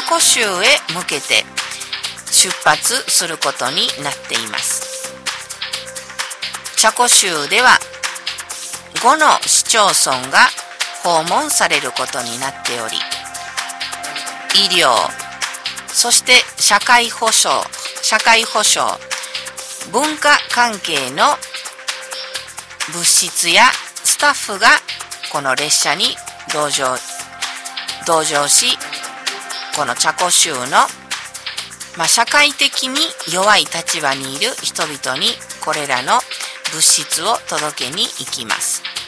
コ州へ向けて出発することになっています。チャコ州では5の市町村が訪問されることになっており、医療、そして社会保障、文化関係の物質やスタッフがこの列車に同乗し、このチャコ州の、社会的に弱い立場にいる人々にこれらの物質を届けに行きます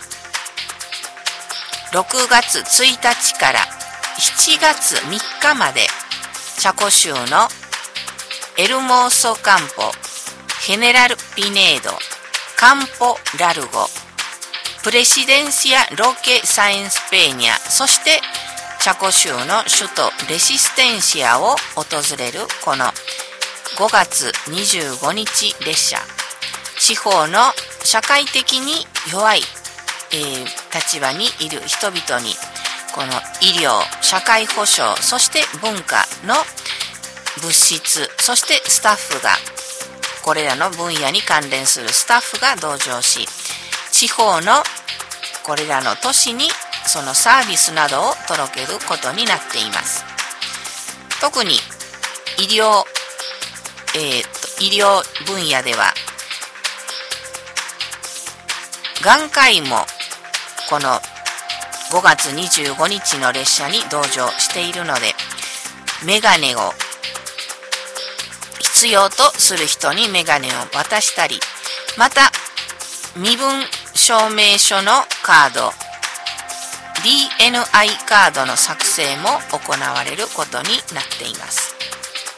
。6月1日から7月3日までチャコ州のエルモーソカンポ、ヘネラルピネード、カンポラルゴ、プレシデンシアロケサインスペーニャ、そしてチャコ州の首都レシステンシアを訪れるこの5月25日列車、地方の社会的に弱い、立場にいる人々にこの医療、社会保障、そして文化の物質、そしてスタッフが、これらの分野に関連するスタッフが同乗し、地方のこれらの都市にそのサービスなどを届けることになっています。特に医療分野では眼科医もこの5月25日の列車に同乗しているので、メガネを必要とする人にメガネを渡したり、また身分証明書のカード、DNI カードの作成も行われることになっています。